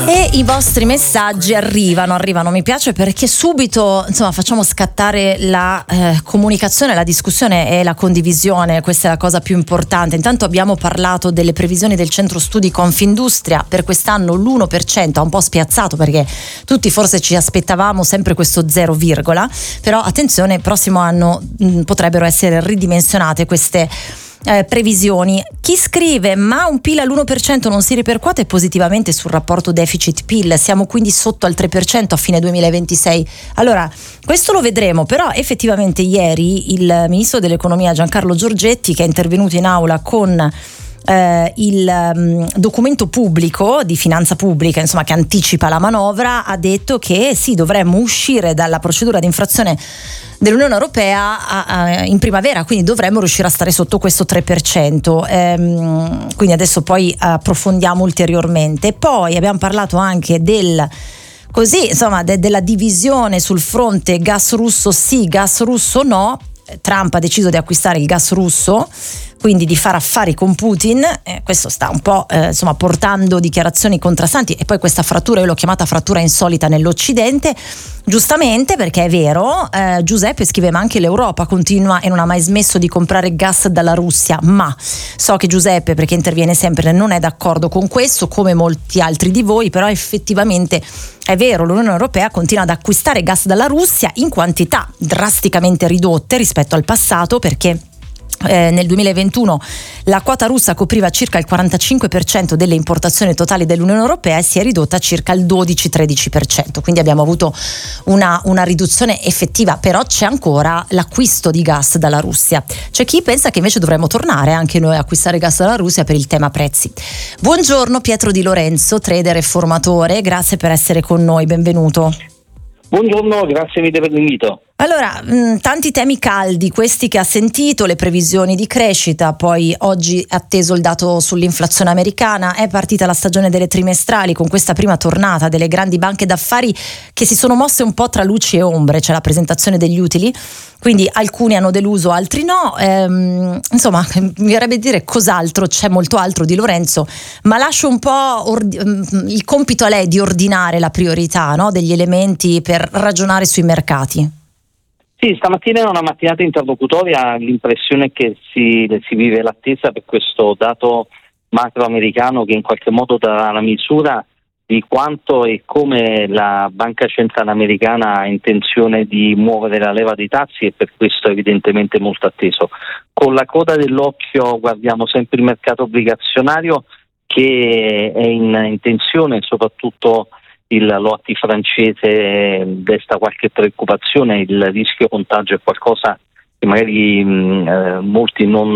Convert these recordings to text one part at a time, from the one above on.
E i vostri messaggi arrivano, mi piace perché subito facciamo scattare la comunicazione, la discussione e la condivisione. Questa è la cosa più importante. Intanto abbiamo parlato delle previsioni del centro studi Confindustria per quest'anno. L'1% ha un po' spiazzato perché tutti forse ci aspettavamo sempre questo 0, però attenzione, prossimo anno potrebbero essere ridimensionate queste previsioni. Chi scrive: ma un PIL all'1% non si ripercuote positivamente sul rapporto deficit-PIL, siamo quindi sotto al 3% a fine 2026. Allora, questo lo vedremo, però effettivamente ieri il ministro dell'economia Giancarlo Giorgetti, che è intervenuto in aula con il documento pubblico di finanza pubblica, che anticipa la manovra, ha detto che sì, dovremmo uscire dalla procedura di infrazione dell'Unione Europea in primavera, quindi dovremmo riuscire a stare sotto questo 3%. Quindi adesso poi approfondiamo ulteriormente. Poi abbiamo parlato anche della divisione sul fronte gas russo sì, gas russo no. Trump ha deciso di acquistare il gas russo, quindi di fare affari con Putin. Questo sta un po' portando dichiarazioni contrastanti, e poi questa frattura, io l'ho chiamata frattura insolita nell'Occidente, giustamente, perché è vero. Giuseppe scrive: ma anche l'Europa continua e non ha mai smesso di comprare gas dalla Russia. Ma so che Giuseppe, perché interviene sempre, non è d'accordo con questo, come molti altri di voi, però effettivamente è vero, l'Unione Europea continua ad acquistare gas dalla Russia in quantità drasticamente ridotte rispetto al passato, perché nel 2021 la quota russa copriva circa il 45% delle importazioni totali dell'Unione Europea e si è ridotta a circa il 12-13%, quindi abbiamo avuto una riduzione effettiva, però c'è ancora l'acquisto di gas dalla Russia. C'è chi pensa che invece dovremmo tornare anche noi a acquistare gas dalla Russia per il tema prezzi. Buongiorno Pietro Di Lorenzo, trader e formatore, grazie per essere con noi, benvenuto. Buongiorno, grazie mille per l'invito. Allora, tanti temi caldi, questi che ha sentito, le previsioni di crescita, poi oggi atteso il dato sull'inflazione americana, è partita la stagione delle trimestrali con questa prima tornata delle grandi banche d'affari che si sono mosse un po' tra luci e ombre, c'è la presentazione degli utili, quindi alcuni hanno deluso, altri no, mi verrebbe dire cos'altro, c'è molto altro Di Lorenzo, ma lascio un po' il compito a lei di ordinare la priorità, no, degli elementi per ragionare sui mercati. Sì, stamattina è una mattinata interlocutoria, l'impressione che si vive l'attesa per questo dato macro americano che in qualche modo darà la misura di quanto e come la Banca Centrale Americana ha intenzione di muovere la leva dei tassi, e per questo è evidentemente molto atteso. Con la coda dell'occhio guardiamo sempre il mercato obbligazionario, che è in tensione, soprattutto il LOATI francese desta qualche preoccupazione, il rischio contagio è qualcosa che magari molti non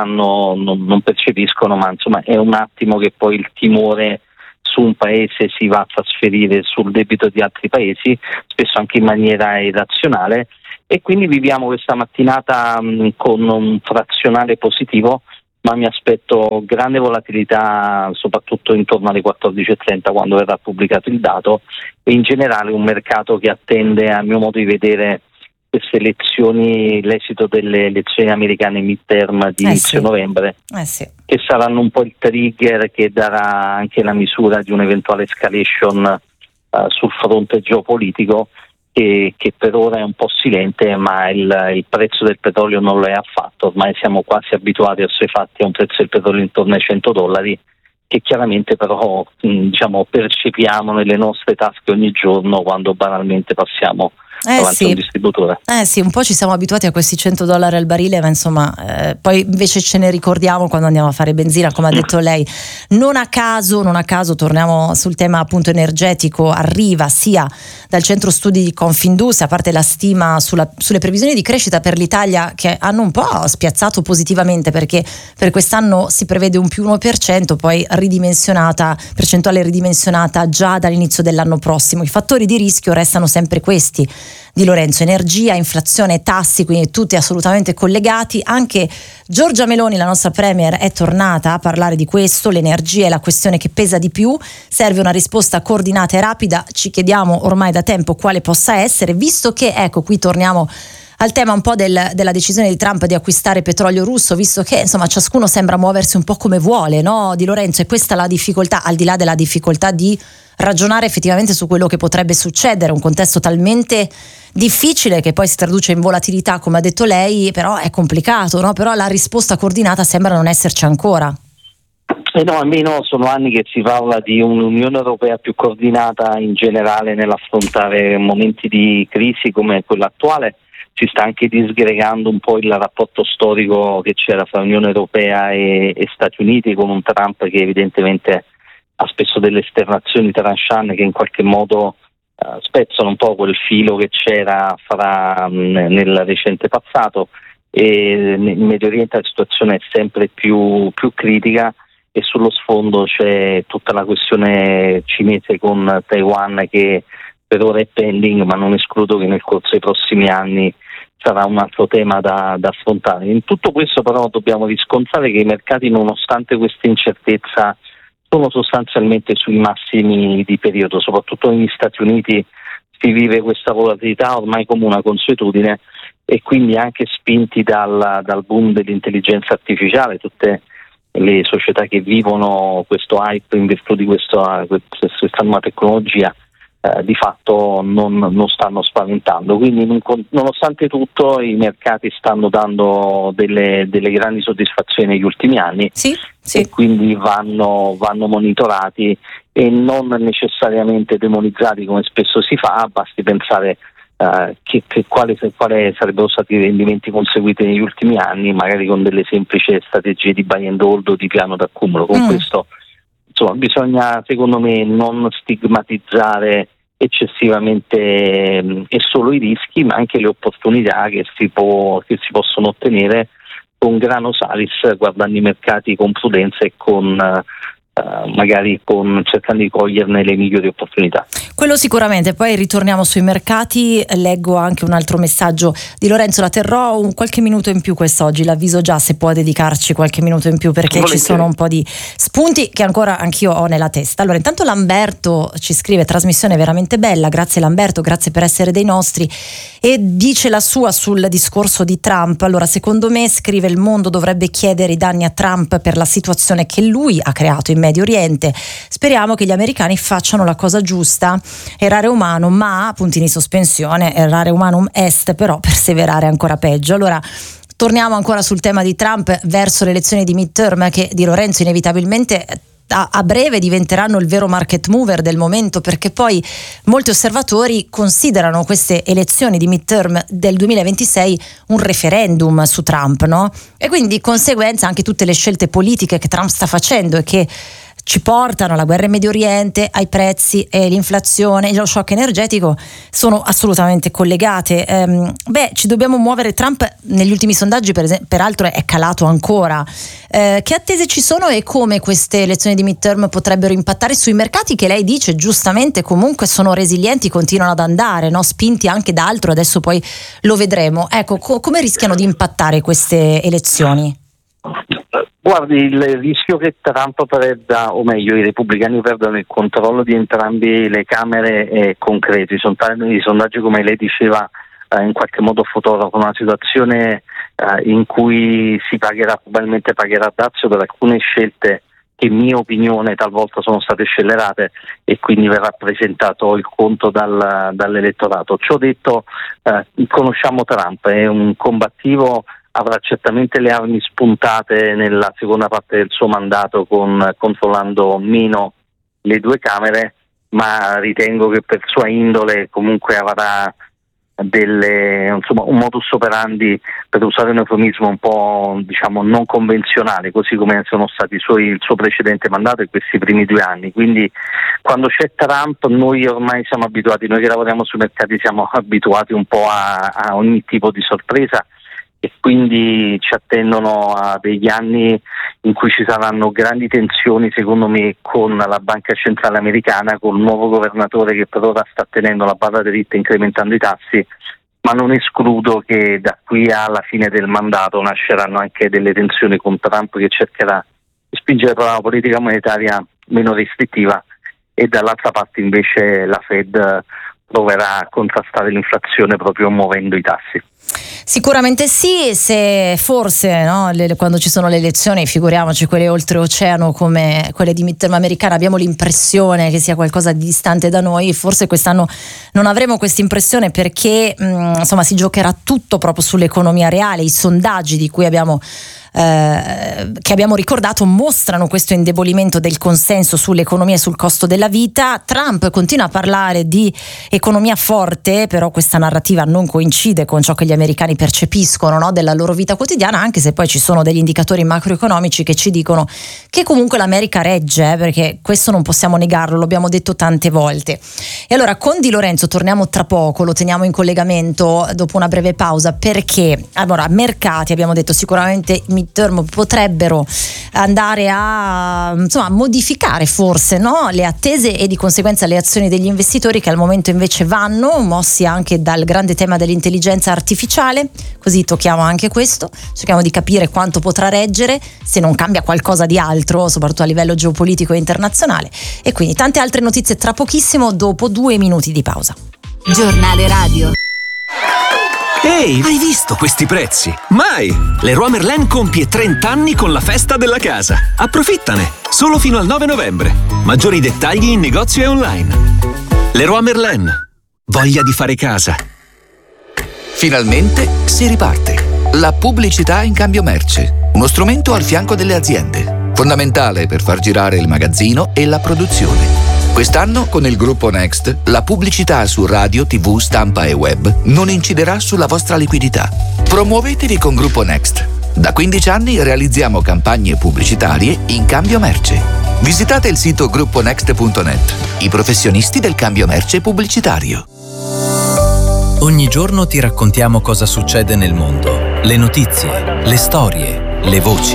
percepiscono, ma è un attimo che poi il timore su un paese si va a trasferire sul debito di altri paesi, spesso anche in maniera irrazionale, e quindi viviamo questa mattinata con un frazionale positivo, ma mi aspetto grande volatilità soprattutto intorno alle 14.30 quando verrà pubblicato il dato, e in generale un mercato che attende, a mio modo di vedere, queste elezioni, l'esito delle elezioni americane midterm di inizio novembre, che saranno un po' il trigger che darà anche la misura di un'eventuale escalation sul fronte geopolitico, che per ora è un po' silente, ma il prezzo del petrolio non lo è affatto. Ormai siamo quasi abituati assuefatti a un prezzo del petrolio intorno ai $100, che chiaramente però percepiamo nelle nostre tasche ogni giorno quando banalmente passiamo davanti a un distributore. Sì, un po' ci siamo abituati a questi $100 al barile, ma poi invece ce ne ricordiamo quando andiamo a fare benzina, come ha detto lei. Non a caso, torniamo sul tema appunto energetico, arriva sia dal centro studi di Confindustria, a parte la stima sulle previsioni di crescita per l'Italia, che hanno un po' spiazzato positivamente, perché per quest'anno si prevede un più 1%, poi percentuale ridimensionata già dall'inizio dell'anno prossimo. I fattori di rischio restano sempre questi, Di Lorenzo: energia, inflazione e tassi, quindi tutti assolutamente collegati. Anche Giorgia Meloni, la nostra premier, è tornata a parlare di questo. L'energia è la questione che pesa di più, serve una risposta coordinata e rapida. Ci chiediamo ormai da tempo quale possa essere, visto che, qui torniamo al tema un po' della decisione di Trump di acquistare petrolio russo, visto che ciascuno sembra muoversi un po' come vuole, no Di Lorenzo? E questa è la difficoltà, al di là della difficoltà di ragionare effettivamente su quello che potrebbe succedere, un contesto talmente difficile che poi si traduce in volatilità, come ha detto lei, però è complicato, no? Però la risposta coordinata sembra non esserci ancora. No, almeno sono anni che si parla di un'Unione Europea più coordinata in generale nell'affrontare momenti di crisi come quella attuale. Si sta anche disgregando un po' il rapporto storico che c'era fra Unione Europea e Stati Uniti, con un Trump che evidentemente ha spesso delle esternazioni tranchant che in qualche modo spezzano un po' quel filo che c'era nel recente passato, e in Medio Oriente la situazione è sempre più critica, e sullo sfondo c'è tutta la questione cinese con Taiwan che per ora è pending, ma non escludo che nel corso dei prossimi anni sarà un altro tema da affrontare. In tutto questo però dobbiamo riscontrare che i mercati, nonostante questa incertezza, sono sostanzialmente sui massimi di periodo. Soprattutto negli Stati Uniti si vive questa volatilità ormai come una consuetudine, e quindi anche spinti dal boom dell'intelligenza artificiale, tutte le società che vivono questo hype in virtù di questa nuova tecnologia di fatto non stanno spaventando. Quindi nonostante tutto i mercati stanno dando delle grandi soddisfazioni negli ultimi anni, sì. E quindi vanno monitorati e non necessariamente demonizzati come spesso si fa. Basti pensare quali sarebbero stati i rendimenti conseguiti negli ultimi anni, magari con delle semplici strategie di buy and hold o di piano d'accumulo. Con questo bisogna, secondo me, non stigmatizzare eccessivamente e solo i rischi, ma anche le opportunità che si possono ottenere con grano salis, guardando i mercati con prudenza e cercando di coglierne le migliori opportunità. Quello sicuramente. Poi ritorniamo sui mercati. Leggo anche un altro messaggio di Lorenzo. La terrò qualche minuto in più quest'oggi, l'avviso già, se può dedicarci qualche minuto in più, perché ci sono un po' di spunti che ancora anch'io ho nella testa. Allora, intanto Lamberto ci scrive: trasmissione veramente bella, grazie Lamberto, grazie per essere dei nostri, e dice la sua sul discorso di Trump. Allora, secondo me, scrive, il mondo dovrebbe chiedere i danni a Trump per la situazione che lui ha creato in Medio Oriente. Speriamo che gli americani facciano la cosa giusta, errare umano, ma puntini sospensione, errare humanum est, però perseverare ancora peggio. Allora, torniamo ancora sul tema di Trump verso le elezioni di midterm, che di Lorenzo inevitabilmente a breve diventeranno il vero market mover del momento, perché poi molti osservatori considerano queste elezioni di midterm del 2026 un referendum su Trump, no? E quindi di conseguenza anche tutte le scelte politiche che Trump sta facendo e che ci portano alla guerra in Medio Oriente, ai prezzi e l'inflazione, lo shock energetico, sono assolutamente collegate. Ci dobbiamo muovere. Trump negli ultimi sondaggi peraltro è calato ancora. Che attese ci sono e come queste elezioni di midterm potrebbero impattare sui mercati, che lei dice giustamente comunque sono resilienti, continuano ad andare, no? Spinti anche da altro, adesso poi lo vedremo. Ecco, come rischiano di impattare queste elezioni? Guardi, il rischio che Trump perda, o meglio i repubblicani perdano il controllo di entrambe le Camere è concreto. I sondaggi, come lei diceva, in qualche modo fotografano una situazione in cui probabilmente pagherà dazio per alcune scelte che, in mia opinione, talvolta sono state scellerate, e quindi verrà presentato il conto dall'elettorato. Ciò detto, conosciamo Trump, è un combattivo, avrà certamente le armi spuntate nella seconda parte del suo mandato, controllando meno le due Camere, ma ritengo che per sua indole comunque avrà un modus operandi, per usare un eufemismo un po' non convenzionale, così come sono stati il suo precedente mandato e questi primi 2 anni. Quindi quando c'è Trump noi ormai siamo abituati, noi che lavoriamo sui mercati siamo abituati un po' a ogni tipo di sorpresa, e quindi ci attendono a degli anni in cui ci saranno grandi tensioni, secondo me, con la Banca Centrale Americana, con il nuovo governatore che per ora sta tenendo la barra dritta incrementando i tassi, ma non escludo che da qui alla fine del mandato nasceranno anche delle tensioni con Trump, che cercherà di spingere per una politica monetaria meno restrittiva, e dall'altra parte invece la Fed proverà a contrastare l'inflazione proprio muovendo i tassi. Sicuramente sì, se forse quando ci sono le elezioni, figuriamoci quelle oltreoceano come quelle di midterm americana, abbiamo l'impressione che sia qualcosa di distante da noi, forse quest'anno non avremo questa impressione perché insomma si giocherà tutto proprio sull'economia reale. I sondaggi di cui che abbiamo ricordato mostrano questo indebolimento del consenso sull'economia e sul costo della vita. Trump continua a parlare di economia forte, però questa narrativa non coincide con ciò che gli americani percepiscono della loro vita quotidiana, anche se poi ci sono degli indicatori macroeconomici che ci dicono che comunque l'America regge, perché questo non possiamo negarlo, lo abbiamo detto tante volte. E allora con Di Lorenzo torniamo tra poco, lo teniamo in collegamento dopo una breve pausa, perché allora mercati, abbiamo detto, sicuramente midterm potrebbero andare a modificare forse le attese e di conseguenza le azioni degli investitori, che al momento invece vanno mossi anche dal grande tema dell'intelligenza artificiale. Così tocchiamo anche questo, cerchiamo di capire quanto potrà reggere se non cambia qualcosa di altro, soprattutto a livello geopolitico e internazionale. E quindi tante altre notizie tra pochissimo, dopo 2 minuti di pausa. Giornale Radio. Ehi, hai visto questi prezzi? Mai! Leroy Merlin compie 30 anni con la festa della casa. Approfittane! Solo fino al 9 novembre. Maggiori dettagli in negozio e online. Leroy Merlin. Voglia di fare casa. Finalmente si riparte. La pubblicità in cambio merce. Uno strumento al fianco delle aziende. Fondamentale per far girare il magazzino e la produzione. Quest'anno, con il gruppo Next, la pubblicità su radio, TV, stampa e web non inciderà sulla vostra liquidità. Promuovetevi con Gruppo Next. Da 15 anni realizziamo campagne pubblicitarie in cambio merce. Visitate il sito grupponext.net, i professionisti del cambio merce pubblicitario. Ogni giorno ti raccontiamo cosa succede nel mondo, le notizie, le storie, le voci.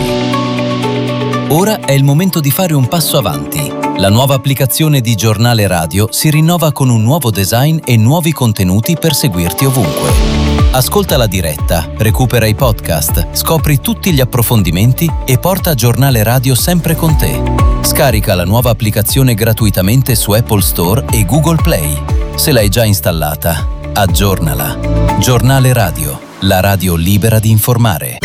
Ora è il momento di fare un passo avanti. La nuova applicazione di Giornale Radio si rinnova con un nuovo design e nuovi contenuti per seguirti ovunque. Ascolta la diretta, recupera i podcast, scopri tutti gli approfondimenti e porta Giornale Radio sempre con te. Scarica la nuova applicazione gratuitamente su Apple Store e Google Play. Se l'hai già installata, aggiornala. Giornale Radio, la radio libera di informare.